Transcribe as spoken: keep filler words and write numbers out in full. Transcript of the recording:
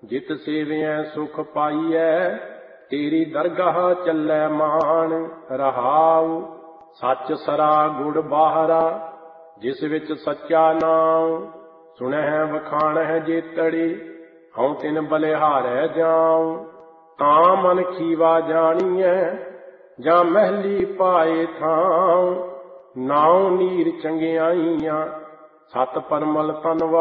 जित सेवियं सुख पाइयै तेरी दरगाह चलै मान रहाऊ। सच सरा गुड़ बाहरा जिस विच सच्चा नाम सुनह वखाणह जेतड़ी हऊँ तिन बलिहारै जाऊँ। तां मन खीवा जानिए जां महली पाए थां नाव नीर चंगियाइयां सत परमल तन